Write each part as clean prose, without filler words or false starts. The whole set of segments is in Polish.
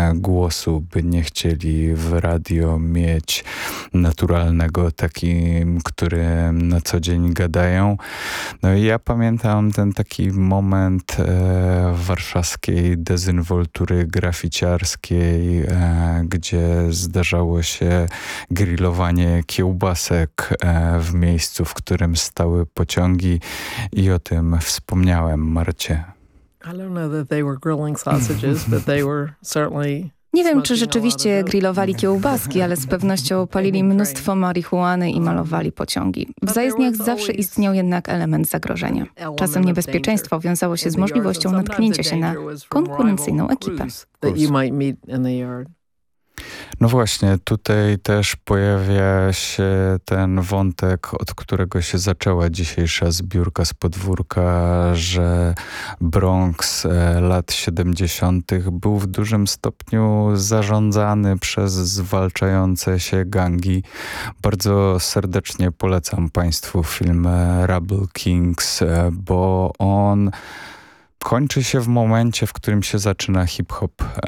głosu, by nie chcieli w radio mieć naturalnego, takim, którym na co dzień gadają. No i ja pamiętam ten taki moment warszawskiej dezynwoltury graficiarskiej, gdzie zdarzało się grillowanie kiełbasek w miejscu, w którym stały pociągi i o tym wspomniałem Marcie. Nie wiem, czy rzeczywiście grillowali kiełbaski, ale z pewnością palili mnóstwo marihuany i malowali pociągi. W zajezdniach zawsze istniał jednak element zagrożenia. Czasem niebezpieczeństwo wiązało się z możliwością natknięcia się na konkurencyjną ekipę. No właśnie, tutaj też pojawia się ten wątek, od którego się zaczęła dzisiejsza zbiórka z podwórka, że Bronx lat 70. był w dużym stopniu zarządzany przez zwalczające się gangi. Bardzo serdecznie polecam Państwu film Rebel Kings, bo on kończy się w momencie, w którym się zaczyna hip-hop.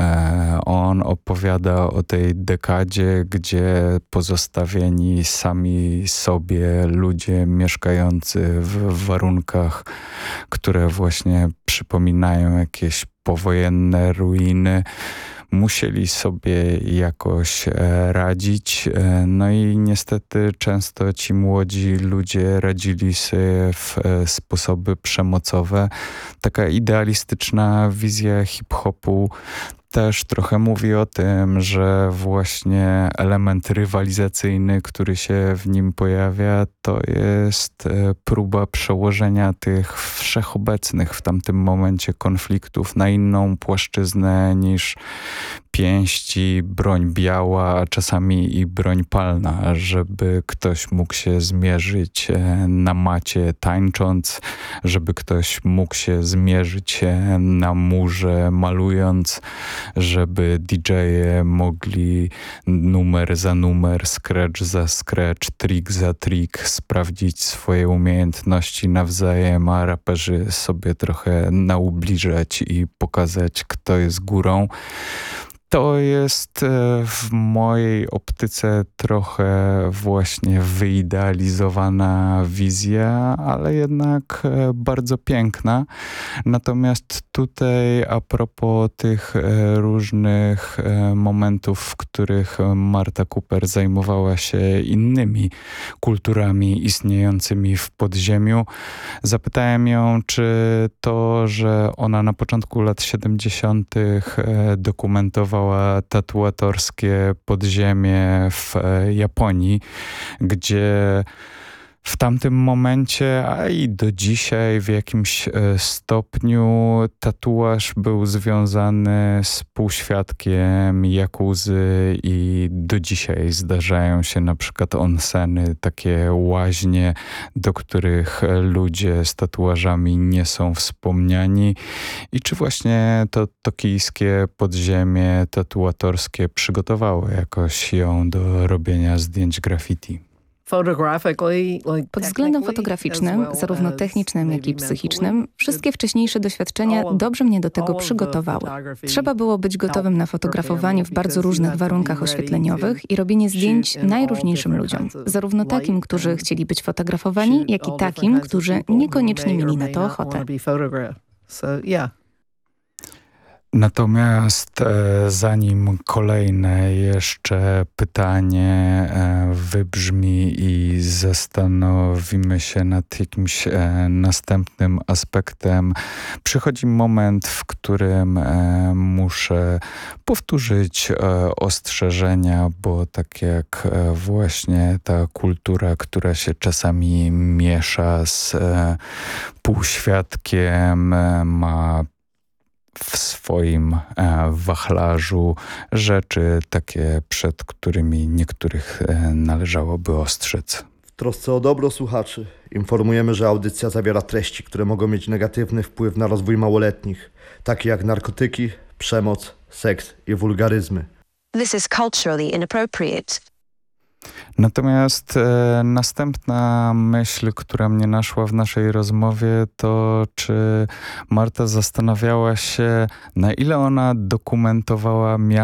On opowiada o tej dekadzie, gdzie pozostawieni sami sobie ludzie mieszkający w warunkach, które właśnie przypominają jakieś powojenne ruiny, musieli sobie jakoś radzić. No i niestety często ci młodzi ludzie radzili sobie w sposoby przemocowe. Taka idealistyczna wizja hip-hopu też trochę mówi o tym, że właśnie element rywalizacyjny, który się w nim pojawia, to jest próba przełożenia tych wszechobecnych w tamtym momencie konfliktów na inną płaszczyznę niż pięści, broń biała, a czasami i broń palna, żeby ktoś mógł się zmierzyć na macie tańcząc, żeby ktoś mógł się zmierzyć na murze malując, żeby DJ-e mogli numer za numer, scratch za scratch, trik za trik sprawdzić swoje umiejętności nawzajem, a raperzy sobie trochę naubliżać i pokazać, kto jest górą. To jest w mojej optyce trochę właśnie wyidealizowana wizja, ale jednak bardzo piękna. Natomiast tutaj a propos tych różnych momentów, w których Marta Cooper zajmowała się innymi kulturami istniejącymi w podziemiu, zapytałem ją, czy to, że ona na początku lat 70. dokumentowała tatuatorskie podziemie w Japonii, gdzie w tamtym momencie, a i do dzisiaj w jakimś stopniu tatuaż był związany z półświadkiem jakuzy i do dzisiaj zdarzają się na przykład onseny, takie łaźnie, do których ludzie z tatuażami nie są wspomniani. I czy właśnie to tokijskie podziemie tatuatorskie przygotowało jakoś ją do robienia zdjęć graffiti? Pod względem fotograficznym, zarówno technicznym, jak i psychicznym, wszystkie wcześniejsze doświadczenia dobrze mnie do tego przygotowały. Trzeba było być gotowym na fotografowanie w bardzo różnych warunkach oświetleniowych i robienie zdjęć najróżniejszym ludziom. Zarówno takim, którzy chcieli być fotografowani, jak i takim, którzy niekoniecznie mieli na to ochotę. Natomiast zanim kolejne jeszcze pytanie wybrzmi i zastanowimy się nad jakimś następnym aspektem, przychodzi moment, w którym muszę powtórzyć ostrzeżenia, bo tak jak właśnie ta kultura, która się czasami miesza z półświadkiem, ma w swoim wachlarzu rzeczy takie, przed którymi niektórych należałoby ostrzec. W trosce o dobro słuchaczy informujemy, że audycja zawiera treści, które mogą mieć negatywny wpływ na rozwój małoletnich, takie jak narkotyki, przemoc, seks i wulgaryzmy. This is culturally inappropriate. Natomiast następna myśl, która mnie naszła w naszej rozmowie, to czy Marta zastanawiała się, na ile ona dokumentowała miasto